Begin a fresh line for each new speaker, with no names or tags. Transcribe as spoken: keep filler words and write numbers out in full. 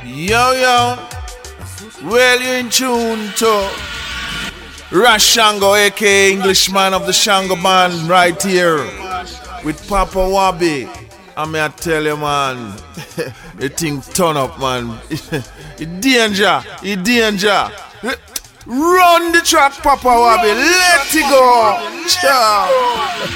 Yo, yo. Well, you in tune to Ras Shango, aka Englishman of the Shango Band, right here with Papa Wabi. I may I tell you, man, the thing turn up, man. It danger, it danger. Run the track, Papa Wabi. Let it go. Ciao.